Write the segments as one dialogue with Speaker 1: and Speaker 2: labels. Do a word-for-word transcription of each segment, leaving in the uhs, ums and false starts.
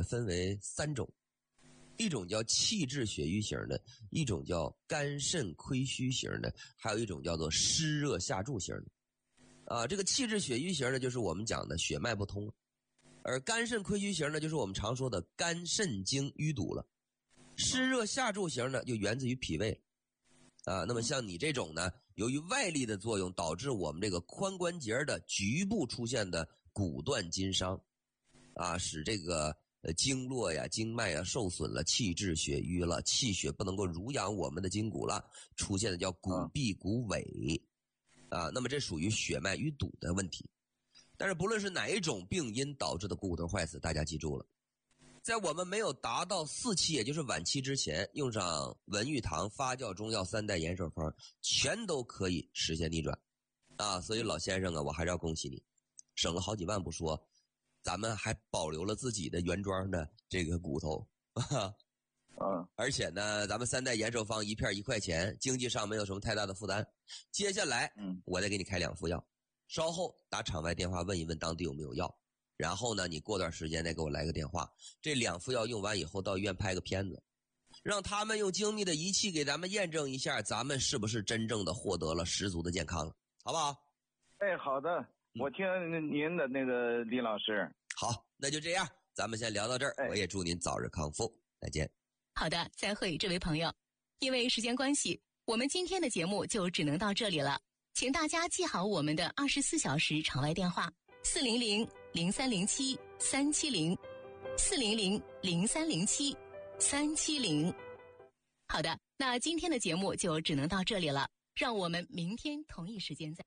Speaker 1: 分为三种，一种叫气滞血瘀型的，一种叫肝肾亏虚型的，还有一种叫做湿热下注型的。啊，这个气滞血瘀型的就是我们讲的血脉不通了，而肝肾亏虚型呢，就是我们常说的肝肾经淤堵了。湿热下注型呢，就源自于脾胃。啊，那么像你这种呢，由于外力的作用，导致我们这个髋关节的局部出现的骨断筋伤，啊，使这个呃经络呀、经脉呀受损了，气滞血瘀了，气血不能够濡养我们的筋骨了，出现的叫骨闭骨痿。啊，那么这属于血脉淤堵的问题。但是不论是哪一种病因导致的股骨头坏死，大家记住了。在我们没有达到四期，也就是晚期之前，用上文玉堂发酵中药三代延寿方，全都可以实现逆转啊！所以老先生啊，我还是要恭喜你，省了好几万不说，咱们还保留了自己的原装的这个骨头啊！
Speaker 2: 嗯，
Speaker 1: 而且呢，咱们三代延寿方一片一块钱，经济上没有什么太大的负担。接下来，
Speaker 2: 嗯，
Speaker 1: 我再给你开两副药，稍后打场外电话问一问当地有没有药。然后呢，你过段时间再给我来个电话，这两副药用完以后到医院拍个片子，让他们用精密的仪器给咱们验证一下，咱们是不是真正的获得了十足的健康了，好不好？
Speaker 2: 哎，好的，我听您的那个李老师。
Speaker 1: 好，那就这样，咱们先聊到这儿，
Speaker 2: 哎，
Speaker 1: 我也祝您早日康复，再见。
Speaker 3: 好的，再会，这位朋友。因为时间关系，我们今天的节目就只能到这里了，请大家记好我们的二十四小时场外电话四零零零三零七三七零，四零零零三零七三七零。好的，那今天的节目就只能到这里了，让我们明天同一时间再。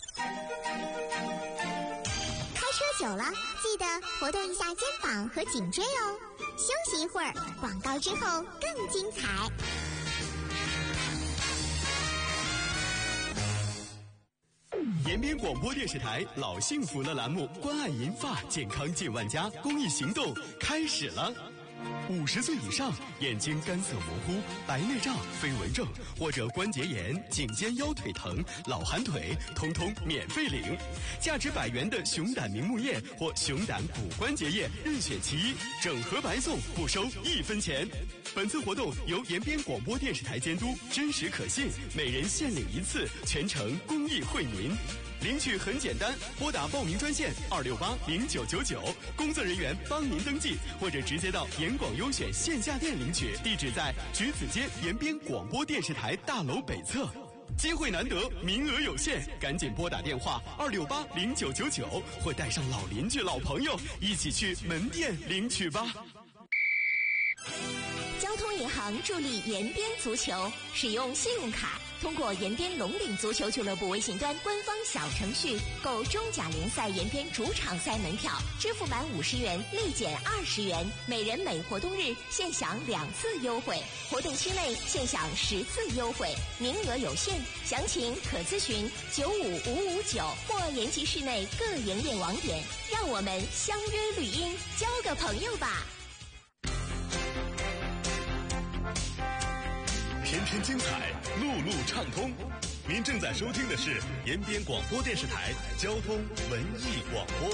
Speaker 4: 开车久了，记得活动一下肩膀和颈椎哦。休息一会儿，广告之后更精彩。
Speaker 5: 延边广播电视台老幸福了栏目关爱银发健康近万家公益行动开始了。五十岁以上眼睛干涩模糊、白内障、飞蚊症或者关节炎、颈肩腰腿疼、老寒腿，通通免费领。价值百元的熊胆明目液或熊胆骨关节液任选其一，整盒白送，不收一分钱。本次活动由延边广播电视台监督，真实可信，每人限领一次，全程公益惠民。领取很简单，拨打报名专线二六八零九九九，工作人员帮您登记，或者直接到延广优选线下店领取，地址在橘子街延边广播电视台大楼北侧。机会难得，名额有限，赶紧拨打电话二六八零九九九，或带上老邻居、老朋友一起去门店领取吧。
Speaker 6: 交通银行助力延边足球，使用信用卡通过延边龙岭足球俱乐部微信端官方小程序购中甲联赛延边主场赛门票，支付满五十元立减二十元，每人每活动日现享两次优惠，活动期内现享十次优惠，名额有限，详情可咨询九五五五九或延吉市内各营业网点。让我们相约绿荫，交个朋友吧。
Speaker 5: 天天精彩，路路畅通。您正在收听的是延边广播电视台交通文艺广播。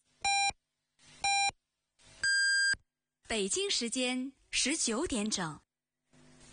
Speaker 7: 北京时间十九点整。